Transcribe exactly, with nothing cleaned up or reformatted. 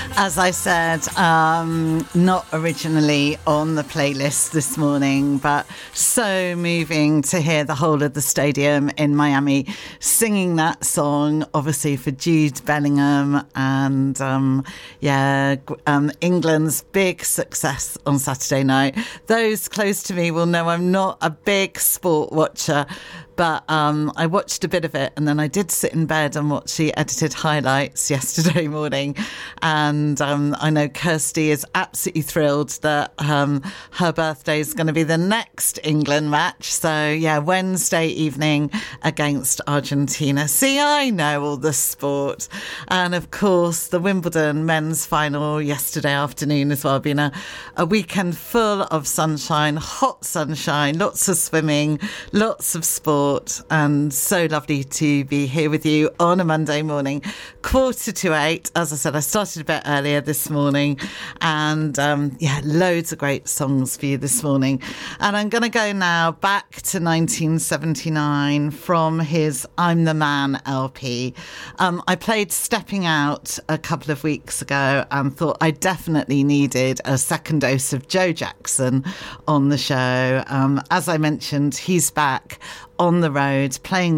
As I said, um, not originally on the playlist this morning, but so moving to hear the whole of the stadium in Miami singing that song, obviously for Jude Bellingham and, um, yeah, um, England's big success on Saturday night. Those close to me will know I'm not a big sport watcher, but um, I watched a bit of it, and then I did sit in bed and watch the edited highlights yesterday morning. And um, I know Kirsty is absolutely thrilled that um, her birthday is going to be the next England match. So, yeah, Wednesday evening against Argentina. See, I know all the sport. And, of course, the Wimbledon men's final yesterday afternoon as well. Been a, a weekend full of sunshine, hot sunshine, lots of swimming, lots of sport. And so lovely to be here with you on a Monday morning, quarter to eight. As I said, I started a bit earlier this morning, and um, yeah, loads of great songs for you this morning. And I'm going to go now back to nineteen seventy-nine from his I'm the Man L P. Um, I played Stepping Out a couple of weeks ago and thought I definitely needed a second dose of Joe Jackson on the show. Um, as I mentioned, he's back on the road playing